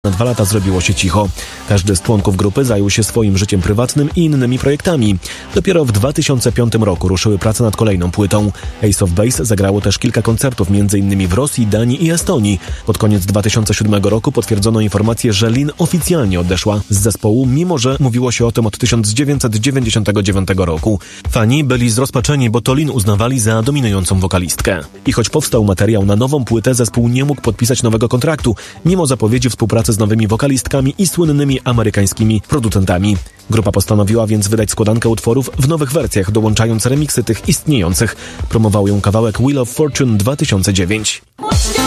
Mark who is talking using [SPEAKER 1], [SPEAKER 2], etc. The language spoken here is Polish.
[SPEAKER 1] Na 2 lata zrobiło się cicho. Każdy z członków grupy zajął się swoim życiem prywatnym i innymi projektami. Dopiero w 2005 roku ruszyły prace nad kolejną płytą. Ace of Base zagrało też kilka koncertów, m.in. w Rosji, Danii i Estonii. Pod koniec 2007 roku potwierdzono informację, że Lynn oficjalnie odeszła z zespołu, mimo że mówiło się o tym od 1999 roku. Fani byli zrozpaczeni, bo to Lynn uznawali za dominującą wokalistkę. I choć powstał materiał na nową płytę, zespół nie mógł podpisać nowego kontraktu, mimo zapowiedzi współpracy z nowymi wokalistkami i słynnymi amerykańskimi producentami. Grupa postanowiła więc wydać składankę utworów w nowych wersjach, dołączając remiksy tych istniejących. Promował ją kawałek Wheel of Fortune 2009.